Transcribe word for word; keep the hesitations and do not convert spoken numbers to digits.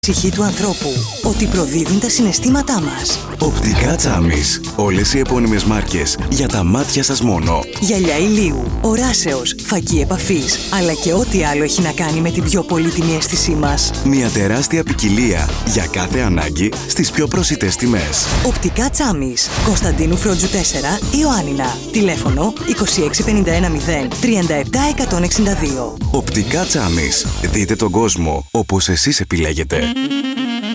Ψυχή του ανθρώπου, ότι προδίδουν τα συναισθήματά μας. Οπτικά Τσάμις. Όλες οι επώνυμες μάρκες για τα μάτια σας μόνο. Γυαλιά ηλίου, οράσεως, φακή επαφής, αλλά και ό,τι άλλο έχει να κάνει με την πιο πολύτιμη αίσθησή μας. Μια τεράστια ποικιλία για κάθε ανάγκη στις πιο προσιτές τιμές. Οπτικά Τσάμις. Κωνσταντίνου Φρόντζου τέσσερα, Ιωάννινα. Τηλέφωνο είκοσι έξι πενήντα ένα μηδέν τριάντα επτά εκατόν εξήντα δύο. Οπτικά Τσάμις. Δείτε τον κόσμο όπως εσείς επιλέγετε.